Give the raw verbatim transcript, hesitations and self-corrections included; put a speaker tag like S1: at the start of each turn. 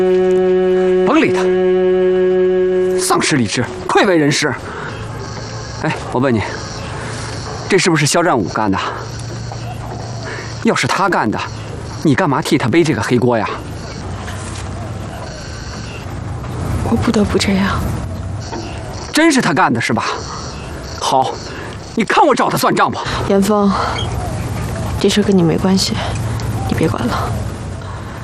S1: 甭理他，丧失理智，愧为人师。哎，我问你，这是不是肖战武干的？要是他干的，你干嘛替他背这个黑锅呀？
S2: 我不得不这样。
S1: 真是他干的是吧？好，你看我找他算账吧。
S2: 严峰，这事跟你没关系，你别管了。